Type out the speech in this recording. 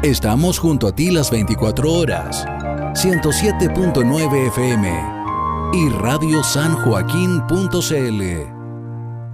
Estamos junto a ti las 24 horas. 107.9 FM y radiosanjoaquín.cl.